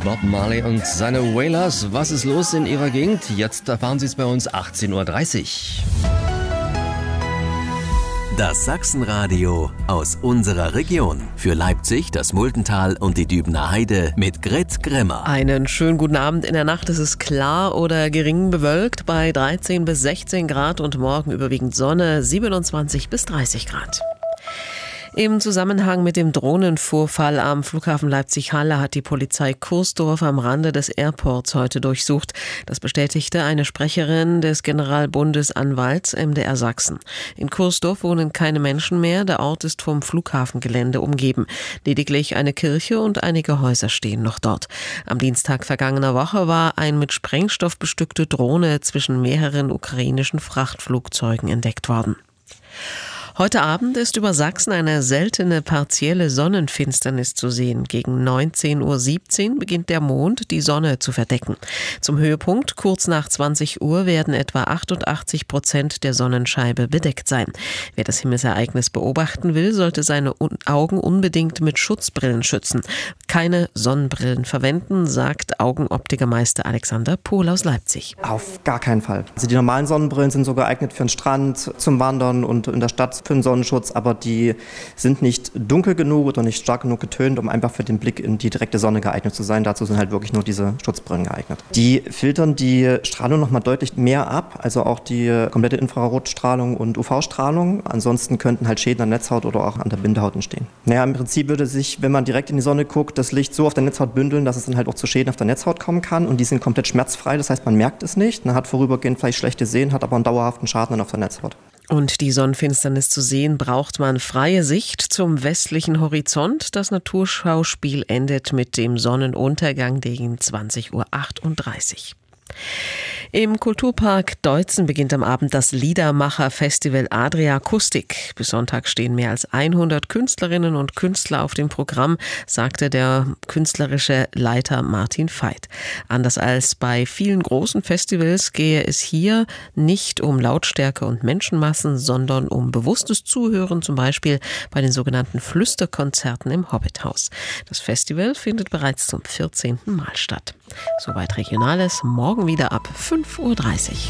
Bob Marley und seine Wailers. Was ist los in Ihrer Gegend? Jetzt erfahren Sie es bei uns 18.30 Uhr. Das Sachsenradio aus unserer Region. Für Leipzig, das Muldental und die Dübener Heide mit Grit Grimmer. Einen schönen guten Abend. In der Nacht ist es klar oder gering bewölkt bei 13 bis 16 Grad und morgen überwiegend Sonne, 27 bis 30 Grad. Im Zusammenhang mit dem Drohnenvorfall am Flughafen Leipzig-Halle hat die Polizei Kursdorf am Rande des Airports heute durchsucht. Das bestätigte eine Sprecherin des Generalbundesanwalts MDR Sachsen. In Kursdorf wohnen keine Menschen mehr. Der Ort ist vom Flughafengelände umgeben. Lediglich eine Kirche und einige Häuser stehen noch dort. Am Dienstag vergangener Woche war eine mit Sprengstoff bestückte Drohne zwischen mehreren ukrainischen Frachtflugzeugen entdeckt worden. Heute Abend ist über Sachsen eine seltene partielle Sonnenfinsternis zu sehen. Gegen 19.17 Uhr beginnt der Mond, die Sonne zu verdecken. Zum Höhepunkt, kurz nach 20 Uhr, werden etwa 88% der Sonnenscheibe bedeckt sein. Wer das Himmelsereignis beobachten will, sollte seine Augen unbedingt mit Schutzbrillen schützen. Keine Sonnenbrillen verwenden, sagt Augenoptikermeister Alexander Pohl aus Leipzig. Auf gar keinen Fall. Also die normalen Sonnenbrillen sind so geeignet für den Strand, zum Wandern und in der Stadt für den Sonnenschutz, aber die sind nicht dunkel genug oder nicht stark genug getönt, um einfach für den Blick in die direkte Sonne geeignet zu sein. Dazu sind halt wirklich nur diese Schutzbrillen geeignet. Die filtern die Strahlung nochmal deutlich mehr ab, also auch die komplette Infrarotstrahlung und UV-Strahlung. Ansonsten könnten halt Schäden an der Netzhaut oder auch an der Bindehaut entstehen. Naja, im Prinzip würde sich, wenn man direkt in die Sonne guckt, das Licht so auf der Netzhaut bündeln, dass es dann halt auch zu Schäden auf der Netzhaut kommen kann, und die sind komplett schmerzfrei, das heißt, man merkt es nicht. Man hat vorübergehend vielleicht schlechte Sehen, hat aber einen dauerhaften Schaden dann auf der Netzhaut. Und die Sonnenfinsternis zu sehen, braucht man freie Sicht zum westlichen Horizont. Das Naturschauspiel endet mit dem Sonnenuntergang gegen 20.38 Uhr. Im Kulturpark Deutzen beginnt am Abend das Liedermacher-Festival Adria Akustik. Bis Sonntag stehen mehr als 100 Künstlerinnen und Künstler auf dem Programm, sagte der künstlerische Leiter Martin Veit. Anders als bei vielen großen Festivals gehe es hier nicht um Lautstärke und Menschenmassen, sondern um bewusstes Zuhören, zum Beispiel bei den sogenannten Flüsterkonzerten im Hobbithaus. Das Festival findet bereits zum 14. Mal statt. Soweit Regionales, morgen wieder ab 5.30 Uhr.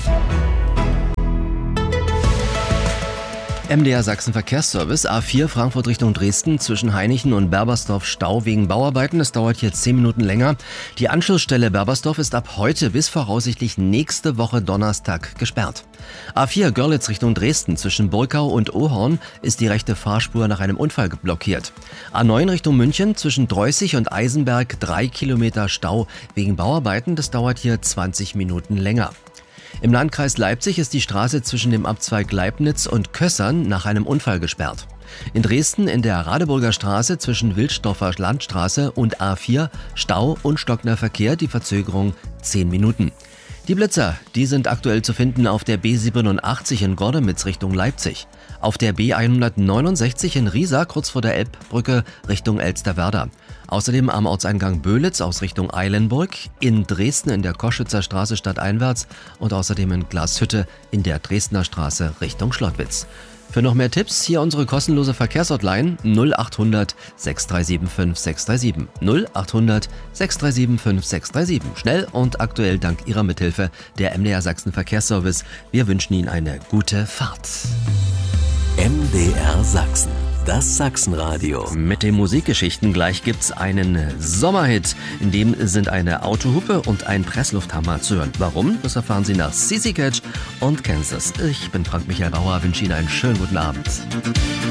MDR Sachsen Verkehrsservice, A4 Frankfurt Richtung Dresden, zwischen Hainichen und Berbersdorf Stau wegen Bauarbeiten. Es dauert hier 10 Minuten länger. Die Anschlussstelle Berbersdorf ist ab heute bis voraussichtlich nächste Woche Donnerstag gesperrt. A4 Görlitz Richtung Dresden, zwischen Burgau und Ohorn ist die rechte Fahrspur nach einem Unfall blockiert. A9 Richtung München, zwischen Dreußig und Eisenberg 3 Kilometer Stau wegen Bauarbeiten. Das dauert hier 20 Minuten länger. Im Landkreis Leipzig ist die Straße zwischen dem Abzweig Leibnitz und Kössern nach einem Unfall gesperrt. In Dresden in der Radeburger Straße zwischen Wilsdorfer Landstraße und A4 Stau und stockender Verkehr, die Verzögerung 10 Minuten. Die Blitzer, die sind aktuell zu finden auf der B87 in Gordemitz Richtung Leipzig, auf der B169 in Riesa kurz vor der Elbbrücke Richtung Elsterwerda. Außerdem am Ortseingang Böhlitz aus Richtung Eilenburg, in Dresden in der Koschwitzer Straße stadteinwärts und außerdem in Glashütte in der Dresdner Straße Richtung Schlottwitz. Für noch mehr Tipps hier unsere kostenlose Verkehrshotline 0800 637 5637. 0800 637 5637. Schnell und aktuell dank Ihrer Mithilfe der MDR Sachsen Verkehrsservice. Wir wünschen Ihnen eine gute Fahrt. MDR Sachsen. Das Sachsenradio. Mit den Musikgeschichten gleich gibt's einen Sommerhit. In dem sind eine Autohupe und ein Presslufthammer zu hören. Warum? Das erfahren Sie nach CC Catch und Kansas. Ich bin Frank Michael Bauer, wünsche Ihnen einen schönen guten Abend.